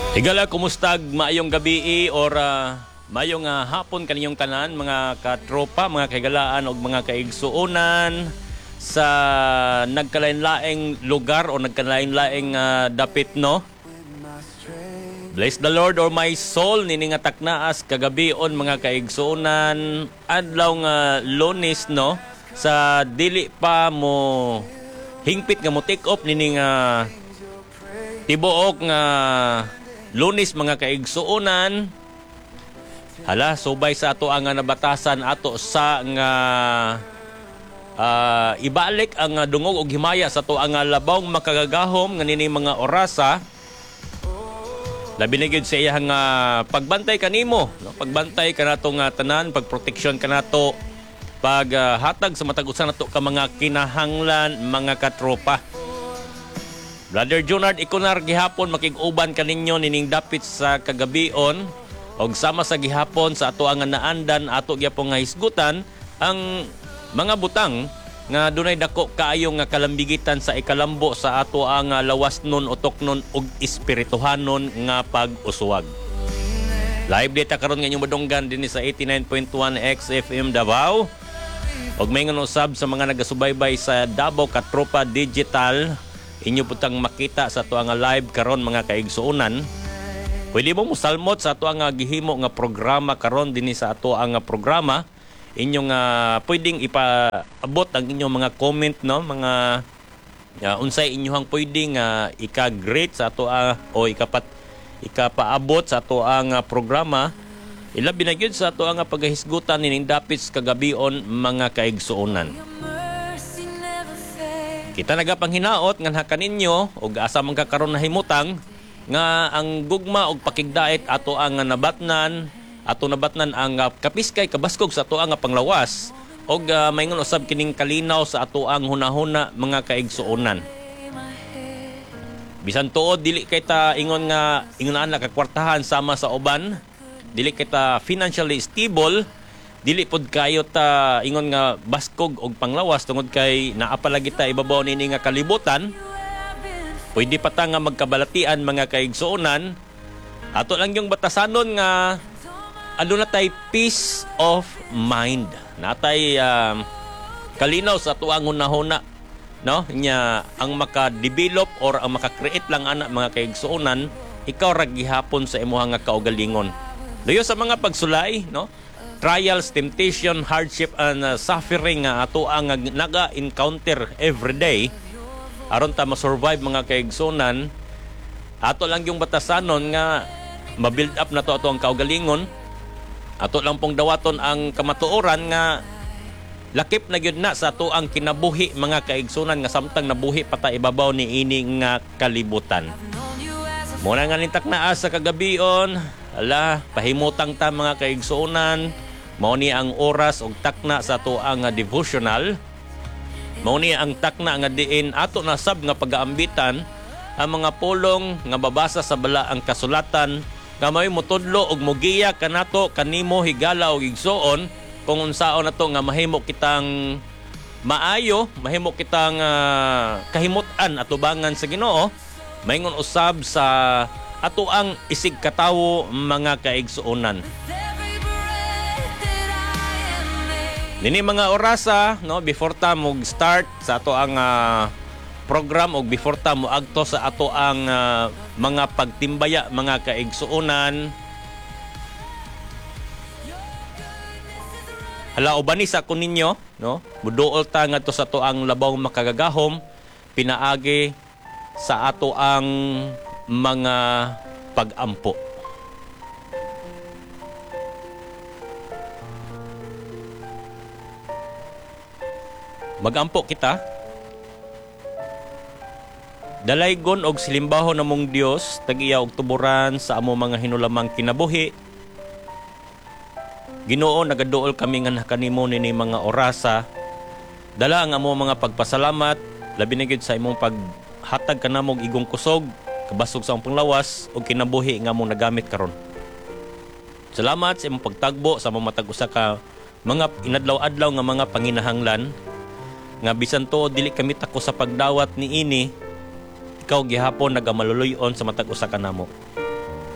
Higala, kumustag maayong gabi or maayong hapon kaninyong tanan, mga katropa, mga kahigalaan o mga kaigsuonan sa nagkalain-laing lugar o nagkalain-laing dapit, no? Bless the Lord or my soul, niningatak naas kagabion mga kaigsuonan, adlaw nga Lunes, no? Sa dili pa mo hingpit nga mo take off nining tibuok nga Lunes mga kaigsuonan. Hala, subay sa ato ang nabatasan ato sa nga ibalik ang dungog og himaya sa ato ang labawng makagagahom nga nini mga orasa. Labi na gyud sa iyang pagbantay kanimo, no? Pagbantay kanato nga tanan, pagproteksyon kanato, paghatag sa matag usa nato ka mga kinahanglan mga katropa. Brother Junard Ikunar gihapon makig-uban kaninyo nining dapit sa kagabion og sama sa gihapon sa ato ang naandan ato gyapon nga hisgutan ang mga butang nga dunay dako kaayo nga kalambigitan sa ikalambo sa ato ang lawasnon utoknon ug espirituhanon nga pag-uswag. Live data karon nga inyong madunggan dinhi sa 89.1 XFM Davao og may usab sa mga nagasubaybay sa Davao Katropa Digital. Inyo putang makita sa ato nga live karon mga kaigsuonan. Pwede mo musalmot sa ato nga gihimo nga programa karon dinhi sa ato nga programa. Inyong pwedeng ipaabot ang inyong mga comment, no, mga unsay inyohang pwedeng ika-great sa ato o ikapaabot sa ato nga programa. Ilabi na gyud sa ato nga paghisgutan nining dapit kagabion mga kaigsuonan. Kita nagapanghinaot nga kaninyo og asa man kakaron na himutang nga ang gugma og pakigdait ato ang nabatnan ang kapiskay kabaskog sa ato ang panglawas og mayngon usab kining kalinaw sa ato ang hunahuna mga kaigsuonan. Bisan tuod dili kay ta ingon na kakwartahan sama sa uban, dili kay ta financially stable, dili pod kayo ta ingon nga baskog og panglawas tungod kay naa palagi ta ibabaw nini nga kalibutan. Pwede pa ta nga magkabalatian mga kaigsuonan. Ato lang yung batasanon nga aduna tay peace of mind. Natay kalinaw sa ato ang hunahuna, no? Nya ang maka-develop or ang maka-create lang ana mga kaigsuonan, ikaw ra gihapon sa imong nga kaugalingon. Luyo sa mga pagsulay, no? Trials, temptation, hardship, and suffering nga ato ang naga-encounter every day aron ta ma-survive mga kaigsuonan. Ato lang yung batasanon nga ma-build up na to ato ang kaugalingon. Ato lang pong dawaton ang kamatuoran nga lakip na gyud na sa ato ang kinabuhi mga kaigsuonan nga samtang nabuhi pa ta ibabaw ni ini nga kalibutan. Muna nga nintak na sa kagabion, ala pahimutang ta mga kaigsuonan. Mao ni ang oras og takna sa ato ang devotional. Mao ni ang takna nga diin ato na sab nga pagaambitan ang mga pulong nga babasa sa bala ang kasulatan nga may mutudlo og mugiya kanato kanimo higala og igsuon kung unsaon nato nga mahimo kitang maayo, mahimo kitang kahimut-an atubangan sa Ginoo. Mayngon usab sa ato ang isig katawo mga kaigsuonan. Nini mga orasa, no, before ta mo start sa ato ang program o before ta mo agto sa ato ang mga pagtimbaya mga kaigsuonan. Hala ubani sa kun ninyo, no? Muduol ta ngadto sa ato ang labawng makagagahom pinaagi sa ato ang mga pag-ampo. Magampo kita. Dalaygon og silimbaho namong Dios tag-iya og tuburan sa amo mga hinulamang kinabuhi. Ginoo, nagaduol kami nga nakanimo nini mga orasa. Dala ang amo mga pagpasalamat labi na gyud sa imong paghatag kanamong igong kusog, kabasog sa among panglawas og kinabuhi nga among nagamit karon. Salamat sa imong pagtagbo sa matag usa ka mga inadlaw-adlaw nga mga panginahanglan nga bisan to dili kami tako sa pagdawat ni ini, ikaw gihapon nagamaluluyon sa matag usa kanamo.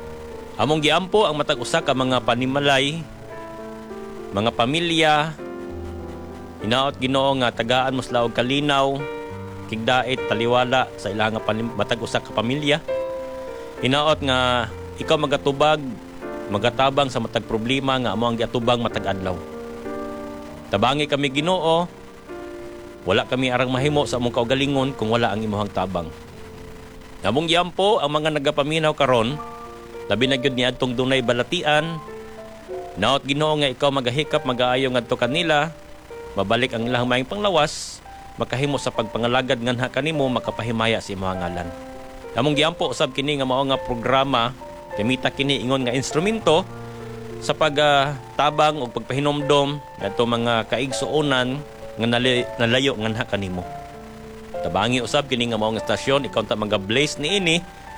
Among giampo ang matag usa ka mga panimalay, mga pamilya, hinaot Ginoo nga tagaan mo sila og kalinaw, kigdait, taliwala sa ilang matag usa ka pamilya. Hinaot nga ikaw magatubag, magatabang sa matag problema nga amo ang giatubang matag adlaw. Tabangi kami Ginoo, wala kami arang mahimo sa among kaugalingon kung wala ang imong tabang. Among giampo ang mga nagapaminaw karon, labi na gyud niadtong dunay balatian. Naot Ginoo nga ikaw magahikap magaayo ngadto kanila, mabalik ang ilang maayong panglawas, makahimo sa pagpangalagad nganha kanimo makapahimaya sa imong ngalan. Among giampo usab kini nga mao nga programa, gamita kini ingon nga instrumento sa pagtabang o pagpahinomdom ngadto mga kaigsuonan nga nalayo nganha kanimo. Tabangi usab kini nga mao nga stasyon, ikaw ta maga-blaze niini,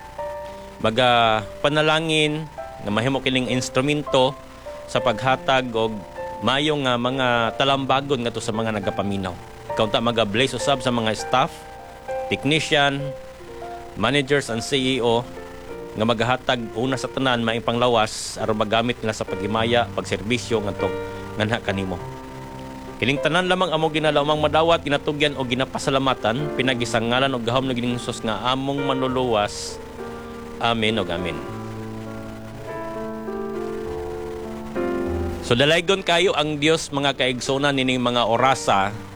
panalangin nga mahimo kining instrumento sa paghatag og mayong mga talambagon ngadto sa mga nagapaminaw. Ikaw ta maga-blaze usab sa mga staff, technician, managers and CEO nga maghatag una sa tanan maayong panglawas aron magamit nila sa paghimaya, pagserbisyo ngadto nganha kanimo. Kining tanan lamang amo ginalawmang madawat, ginatugyan o ginapasalamatan, pinagisangalan o gahom na gining Hesus nga among manluluwas. Amen og amen. So dalaygon kayo ang Dios mga kaigsonan nining mga orasa